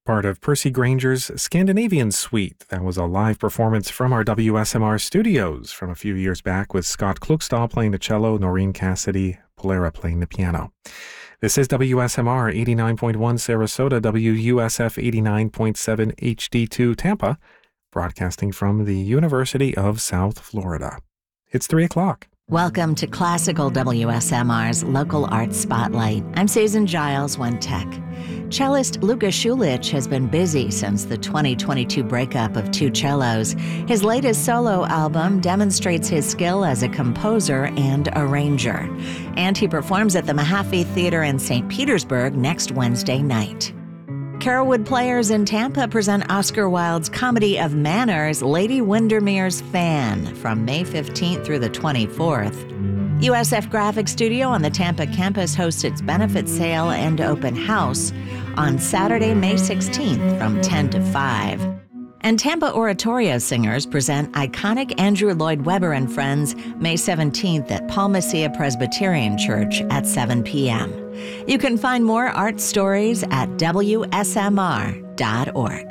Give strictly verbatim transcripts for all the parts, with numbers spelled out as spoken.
Part of Percy Granger's Scandinavian Suite. That was a live performance from our W S M R studios from a few years back with Scott Klukstall playing the cello, Noreen Cassidy Polera playing the piano. This is W S M R eighty-nine point one Sarasota, W U S F eighty-nine point seven H D two Tampa, broadcasting from the University of South Florida. It's three o'clock. Welcome to Classical W S M R's Local Arts Spotlight. I'm Susan Giles, One Tech. Cellist Luka Schulich has been busy since the twenty twenty-two breakup of two cellos. His latest solo album demonstrates his skill as a composer and arranger. And he performs at the Mahaffey Theater in Saint Petersburg next Wednesday night. Carolwood Players in Tampa present Oscar Wilde's comedy of manners, Lady Windermere's Fan, from May fifteenth through the twenty-fourth. U S F Graphic Studio on the Tampa campus hosts its benefit sale and open house on Saturday, May sixteenth from ten to five. And Tampa Oratorio Singers present iconic Andrew Lloyd Webber and Friends May seventeenth at Palmacia Presbyterian Church at seven p.m. You can find more art stories at W S M R dot org.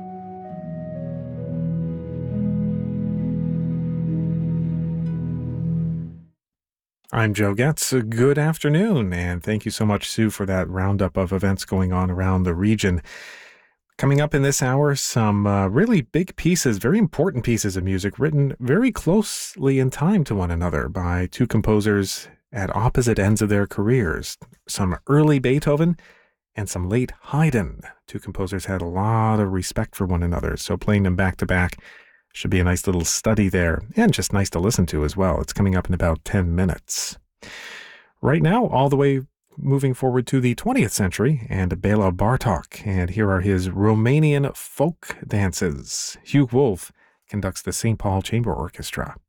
I'm Joe Getz. Good afternoon, and thank you so much, Sue, for that roundup of events going on around the region. Coming up in this hour, some uh, really big pieces, very important pieces of music written very closely in time to one another by two composers at opposite ends of their careers. Some early Beethoven and some late Haydn. Two composers had a lot of respect for one another, so playing them back to back should be a nice little study there, and just nice to listen to as well. It's coming up in about ten minutes. Right now, all the way moving forward to the twentieth century, and Bela Bartok, and here are his Romanian folk dances. Hugh Wolf conducts the Saint Paul Chamber Orchestra.